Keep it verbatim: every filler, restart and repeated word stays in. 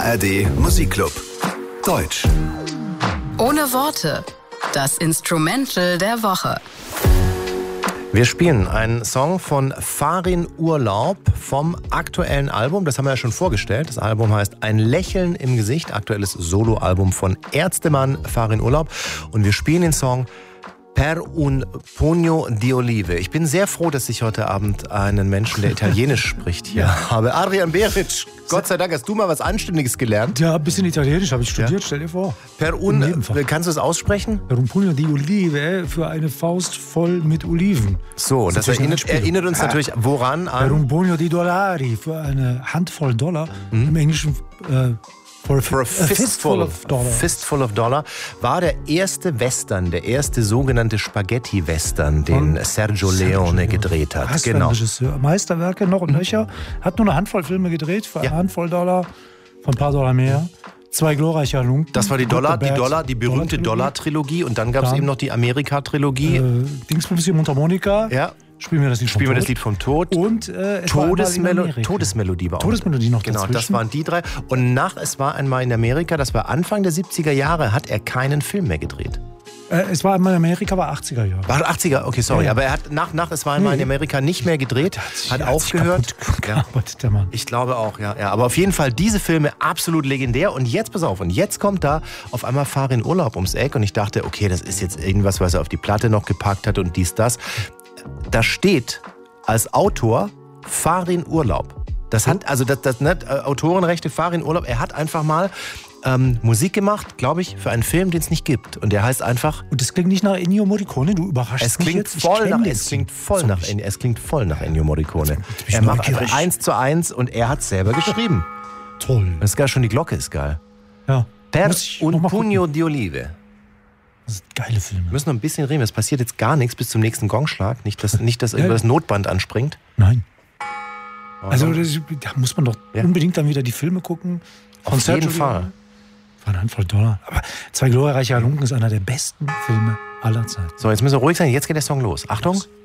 A R D Musikclub. Deutsch. Ohne Worte. Das Instrumental der Woche. Wir spielen einen Song von Farin Urlaub vom aktuellen Album. Das haben wir ja schon vorgestellt. Das Album heißt Ein Lächeln im Gesicht. Aktuelles Soloalbum von Ärztemann Farin Urlaub. Und wir spielen den Song Per un pugno di olive. Ich bin sehr froh, dass ich heute Abend einen Menschen, der Italienisch spricht, hier ja. habe. Adrian Beric, Gott sei Dank hast du mal was Anständiges gelernt. Ja, ein bisschen Italienisch habe ich studiert, ja. stell dir vor. Per un, kannst du es aussprechen? Per un pugno di olive, für eine Faust voll mit Oliven. So, und das, das erinnert, erinnert uns ja. natürlich woran an? Per un pugno di dollari, für eine Handvoll Dollar. Mhm. Im Englischen äh, For a, For a, fistful, a fistful of dollar. Fistful of Dollar war der erste Western, der erste sogenannte Spaghetti-Western, den Von Sergio Leone gedreht hat. Was genau. Regisseur. Meisterwerke noch und nöcher. Hat nur eine Handvoll Filme gedreht für ja. eine Handvoll Dollar, von ein paar Dollar mehr. Zwei glorreiche Halunken. Das war die Dollar, die Dollar, die berühmte Dollar-Trilogie. Und dann gab es eben noch die Amerika-Trilogie. Äh, Dingsbums die Mundharmonika. Ja. Spielen wir das Lied vom Spielen Tod. wir das Lied vom Tod. Und äh, es Todesmelo- war Todesmelodie war auch. Todesmelodie noch Genau, dazwischen. das waren die drei. Und nach Es war einmal in Amerika, das war Anfang der siebziger Jahre, hat er keinen Film mehr gedreht. Äh, es war einmal in Amerika, war achtziger Jahre. War achtziger, okay, sorry. Ja, ja. Aber er hat nach, nach Es war einmal nee. in Amerika nicht mehr gedreht, hat, hat, hat aufgehört. Ja. Der Mann. Ich glaube auch, ja, ja. Aber auf jeden Fall diese Filme absolut legendär. Und jetzt, pass auf, und jetzt kommt da auf einmal Farin Urlaub ums Eck. Und ich dachte, okay, das ist jetzt irgendwas, was er auf die Platte noch gepackt hat und dies, das. Da steht als Autor Farin Urlaub. Das hat, also das, das ne, Autorenrechte Farin Urlaub, er hat einfach mal ähm, Musik gemacht, glaube ich, für einen Film, den es nicht gibt. Und der heißt einfach... Und das klingt nicht nach Ennio Morricone, du überraschst es mich klingt jetzt. Voll nach, es klingt voll nach Es klingt voll nach Ennio Morricone. Er macht einfach eins zu eins und er hat es selber geschrieben. Toll. Das ist geil, schon die Glocke ist geil. Ja. Per un pugno di olive. Das sind geile Filme. Wir müssen noch ein bisschen reden. Es passiert jetzt gar nichts bis zum nächsten Gongschlag. Nicht, dass, nicht, dass ja. über das Notband anspringt. Nein. Also das, da muss man doch ja. unbedingt dann wieder die Filme gucken. Auf jeden Fall. Von eine Handvoll Dollar. Aber Zwei glorreiche Halunken ist einer der besten Filme aller Zeiten. So, jetzt müssen wir ruhig sein. Jetzt geht der Song los. Achtung. Los.